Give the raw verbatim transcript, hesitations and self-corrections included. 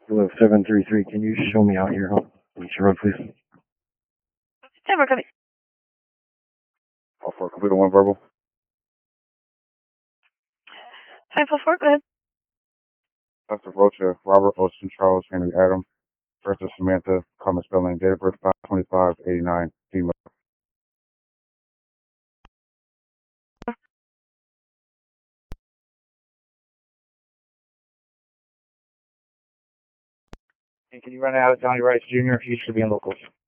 Hello, seven three three. Can you show me out here on Beach Road, please? ten four, copy. All four, complete on one verbal. five four four, go ahead. Doctor Rocha, Robert Ocean, Charles Henry Adam, versus Samantha, common spelling, date of birth five twenty-five eighty-nine, female. Hey, can you run out Johnny Rice Junior? He should be in locals.